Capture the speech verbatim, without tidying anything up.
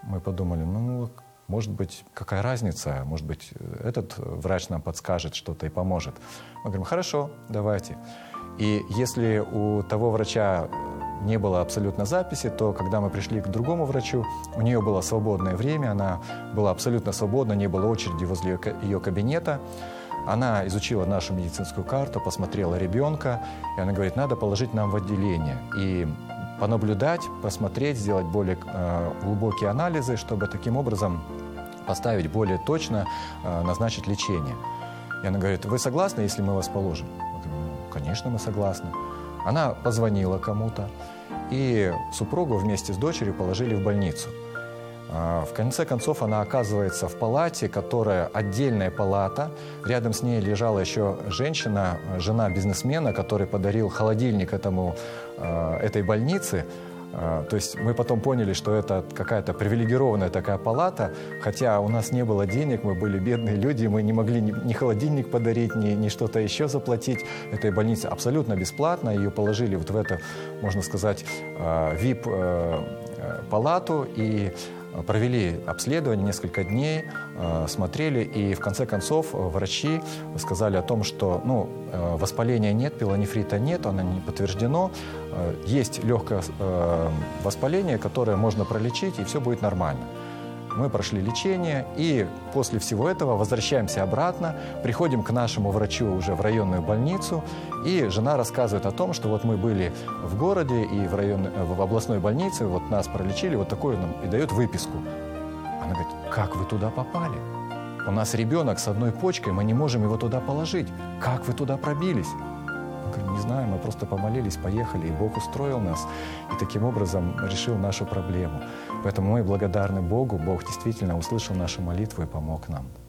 мы подумали, ну, может быть, какая разница, может быть, этот врач нам подскажет что-то и поможет. Мы говорим, хорошо, давайте. И если у того врача не было абсолютно записи, то когда мы пришли к другому врачу, у нее было свободное время, она была абсолютно свободна, не было очереди возле ее кабинета. Она изучила нашу медицинскую карту, посмотрела ребенка, и она говорит, надо положить нам в отделение и понаблюдать, посмотреть, сделать более э, глубокие анализы, чтобы таким образом поставить более точно, э, назначить лечение. И она говорит, вы согласны, если мы вас положим? Мы говорим, ну, конечно, мы согласны. Она позвонила кому-то, и супругу вместе с дочерью положили в больницу. В конце концов, она оказывается в палате, которая отдельная палата. Рядом с ней лежала еще женщина, жена бизнесмена, который подарил холодильник этому, этой больнице. То есть мы потом поняли, что это какая-то привилегированная такая палата, хотя у нас не было денег, мы были бедные люди, мы не могли ни, ни холодильник подарить, ни, ни что-то еще заплатить. Этой больнице абсолютно бесплатно, ее положили вот в эту, можно сказать, ви ай пи-палату и провели обследование несколько дней, смотрели, и в конце концов врачи сказали о том, что ну, воспаления нет, пилонефрита нет, оно не подтверждено, есть легкое воспаление, которое можно пролечить, и все будет нормально. Мы прошли лечение, и после всего этого возвращаемся обратно, приходим к нашему врачу уже в районную больницу, и жена рассказывает о том, что вот мы были в городе и в, район, в областной больнице, вот нас пролечили, вот такую нам, и дает выписку. Она говорит, как вы туда попали? У нас ребенок с одной почкой, мы не можем его туда положить. Как вы туда пробились? Мы говорим, не знаю, мы просто помолились, поехали, и Бог устроил нас, и таким образом решил нашу проблему. Поэтому мы благодарны Богу, Бог действительно услышал нашу молитву и помог нам.